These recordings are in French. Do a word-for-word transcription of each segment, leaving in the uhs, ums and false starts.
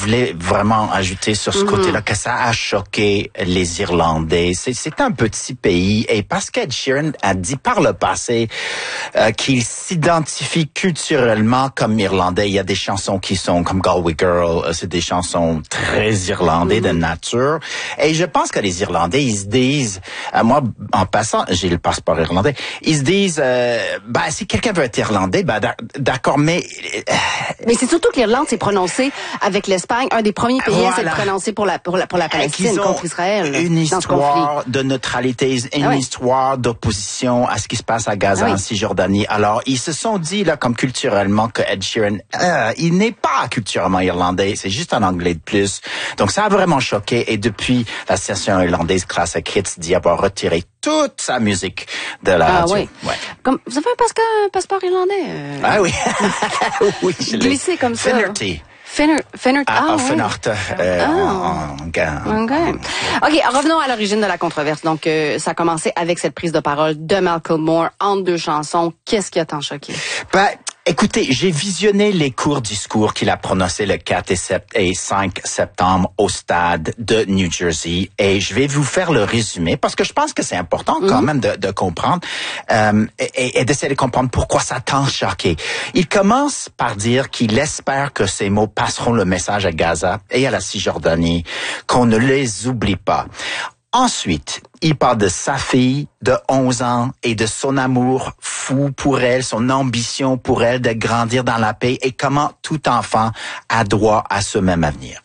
voulais vraiment ajouter sur ce mm-hmm. côté-là que ça a choqué les Irlandais. C'est, c'est un petit pays et parce qu'Ed Sheeran a dit par le passé euh, qu'il s'identifie culturellement comme Irlandais. Il y a des chansons qui sont comme Galway Girl, euh, c'est des chansons très irlandais mm-hmm. de nature. Et je pense que les Irlandais, ils se disent, euh, moi, en passant, j'ai le passeport irlandais, ils se disent, euh, ben, si quelqu'un veut être irlandais, ben, d'accord, mais... Euh, mais c'est surtout que l'Irlande s'est prononcée avec l'Espagne, un des premiers pays voilà. à s'être prononcé pour la, pour la, pour la Palestine contre Israël. Une histoire de neutralité, une ah oui. histoire d'opposition à ce qui se passe à Gaza, ah oui. en Cisjordanie. Alors, ils se sont dit, là, comme culturellement, que Ed Sheeran, euh, il n'est pas culturellement irlandais, c'est juste un anglais de plus. Donc, ça a vraiment choqué. Et depuis, la station irlandaise Classic Hits dit avoir retiré toute sa musique de la ah, radio. Oui. Ouais. Comme, vous avez un passeport, un passeport irlandais? Euh... Ah oui. oui, je l'ai. Glissé comme ça. Finnerty. Finner, Finner, ah, ah, oui. Finart, euh, ah. en, en, en, okay. OK, revenons à l'origine de la controverse. Donc, euh, ça a commencé avec cette prise de parole de Macklemore entre deux chansons. Qu'est-ce qui a tant choqué? Ben, écoutez, j'ai visionné les courts discours qu'il a prononcés le quatre et cinq septembre au stade de New Jersey et je vais vous faire le résumé parce que je pense que c'est important quand mm-hmm. même de, de comprendre euh, et, et d'essayer de comprendre pourquoi ça a tant choqué. Il commence par dire qu'il espère que ces mots passeront le message à Gaza et à la Cisjordanie, qu'on ne les oublie pas. Ensuite, il parle de sa fille de onze ans et de son amour fou pour elle, son ambition pour elle de grandir dans la paix et comment tout enfant a droit à ce même avenir.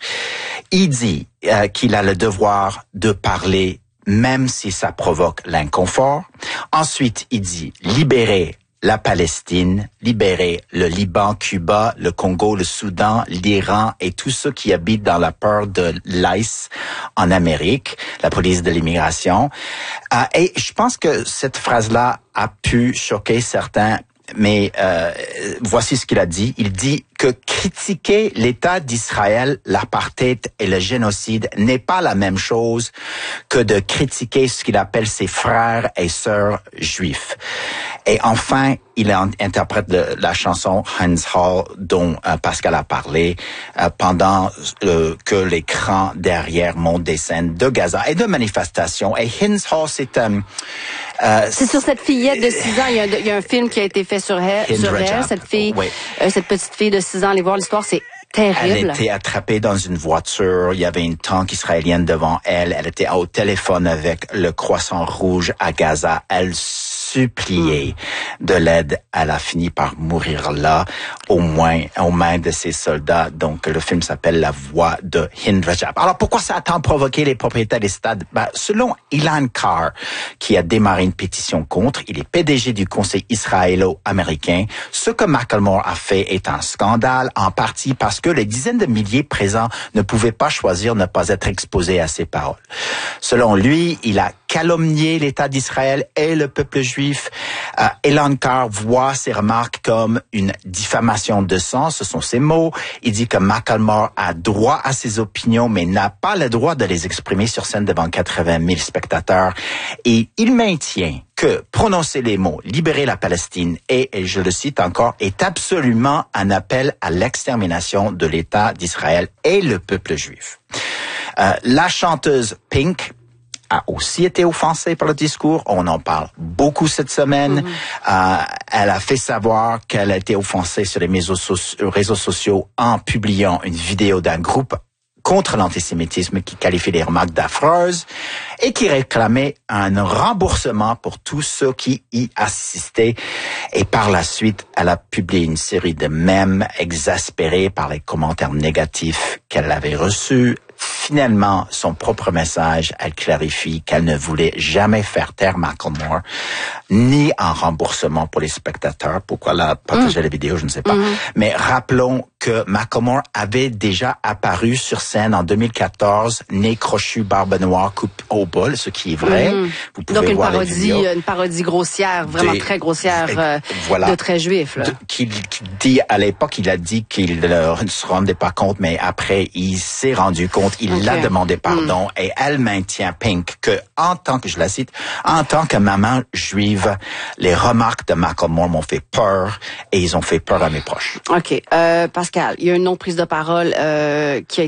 Il dit euh, qu'il a le devoir de parler même si ça provoque l'inconfort. Ensuite, il dit libérer la Palestine, libérer le Liban, Cuba, le Congo, le Soudan, l'Iran et tous ceux qui habitent dans la peur de l'I C E en Amérique, la police de l'immigration. Euh, et je pense que cette phrase-là a pu choquer certains, mais euh, voici ce qu'il a dit. Il dit que critiquer l'État d'Israël, l'apartheid et le génocide n'est pas la même chose que de critiquer ce qu'il appelle ses frères et sœurs juifs. Et enfin, il interprète le, la chanson Heinz Hall dont euh, Pascal a parlé euh, pendant euh, que l'écran derrière montre des scènes de Gaza et de manifestations. Et Heinz Hall, c'est euh, euh, c'est sur cette fillette de six ans. Il y a un, il y a un film qui a été fait sur elle, sur elle cette fille, oui. euh, cette petite fille de six ans. Allez voir l'histoire, c'est terrible. Elle était attrapée dans une voiture. Il y avait une tank israélienne devant elle. Elle était au téléphone avec le Croissant Rouge à Gaza. Elle supplier de l'aide. Elle a fini par mourir là, au moins aux mains de ses soldats. Donc, le film s'appelle La Voix de Hind Rajab. Alors, pourquoi ça a tant provoqué les propriétaires des stades? Ben, selon Ilan Carr, qui a démarré une pétition contre, il est P D G du Conseil israélo-américain. Ce que Macklemore a fait est un scandale, en partie parce que les dizaines de milliers présents ne pouvaient pas choisir ne pas être exposés à ses paroles. Selon lui, il a calomnié l'État d'Israël et le peuple juif. Euh, Ilan Carr voit ces remarques comme une diffamation de sang, ce sont ses mots. Il dit que Macklemore a droit à ses opinions, mais n'a pas le droit de les exprimer sur scène devant quatre-vingt mille spectateurs. Et il maintient que prononcer les mots « libérer la Palestine » et, et je le cite encore, est absolument un appel à l'extermination de l'État d'Israël et le peuple juif. Euh, la chanteuse Pink a aussi été offensée par le discours. On en parle beaucoup cette semaine. Mm-hmm. Euh, elle a fait savoir qu'elle a été offensée sur les réseaux, so- réseaux sociaux en publiant une vidéo d'un groupe contre l'antisémitisme qui qualifie les remarques d'affreuses et qui réclamait un remboursement pour tous ceux qui y assistaient. Et par la suite, elle a publié une série de mèmes exaspérés par les commentaires négatifs qu'elle avait reçus. Finalement, son propre message, elle clarifie qu'elle ne voulait jamais faire taire Macklemore, ni en remboursement pour les spectateurs. Pourquoi elle a partagé mmh. la vidéo, je ne sais pas. Mmh. Mais rappelons que Macklemore avait déjà apparu sur scène en deux mille quatorze, nez crochu, barbe noire, coupe au bol, ce qui est vrai. Mmh. Vous pouvez Donc une voir parodie, une parodie grossière, vraiment Des, très grossière, euh, voilà, de très juif. Là. De, qu'il, qu'il dit à l'époque, il a dit qu'il ne se rendait pas compte, mais après, il s'est rendu compte. Il okay. l'a demandé pardon mm. et elle maintient Pink que, en tant que, je la cite, en tant que maman juive, les remarques de Macklemore m'ont fait peur et ils ont fait peur à mes proches. OK. Euh, Pascal, il y a une autre prise de parole euh, qui a